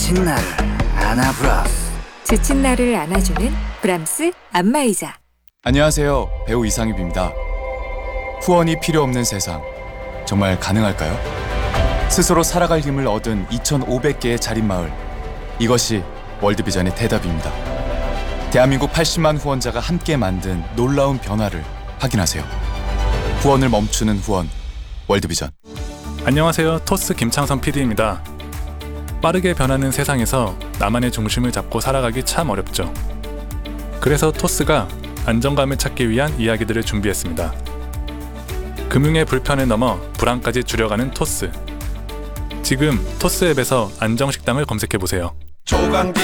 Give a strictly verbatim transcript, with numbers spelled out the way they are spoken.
지친 나를 안아브라스. 지친 나를 안아주는 브람스 안마의자. 안녕하세요. 배우 이상엽입니다. 후원이 필요 없는 세상, 정말 가능할까요? 스스로 살아갈 힘을 얻은 이천오백 개의 자립마을, 이것이 월드비전의 대답입니다. 대한민국 팔십만 후원자가 함께 만든 놀라운 변화를 확인하세요. 후원을 멈추는 후원, 월드비전. 안녕하세요. 토스 김창선 피디입니다. 빠르게 변하는 세상에서 나만의 중심을 잡고 살아가기 참 어렵죠. 그래서 토스가 안정감을 찾기 위한 이야기들을 준비했습니다. 금융의 불편을 넘어 불안까지 줄여가는 토스. 지금 토스 앱에서 안정식당을 검색해보세요. 조강진